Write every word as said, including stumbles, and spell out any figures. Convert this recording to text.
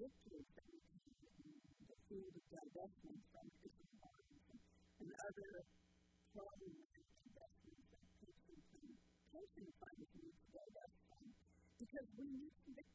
victories that we have in the field of divestment from fishing bonds and, and other problematic investments that pension funds pension funds need to divest from. Because we need some victories.